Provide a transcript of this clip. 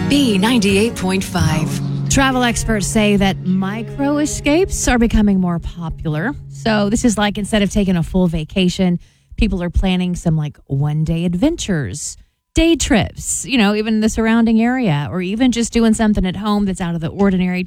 B98.5. Travel experts say that micro escapes are becoming more popular. So this is like instead of taking a full vacation, people are planning some like one-day adventures, day trips, even in the surrounding area, or even just doing something at home that's out of the ordinary.